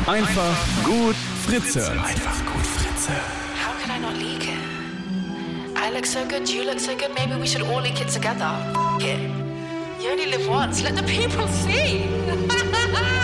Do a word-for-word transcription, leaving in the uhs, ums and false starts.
Einfach gut Fritze. Einfach gut Fritze. How could I not leak it? I look so good, you look so good, maybe we should all leak it together. F- it. You only live once, let the people see.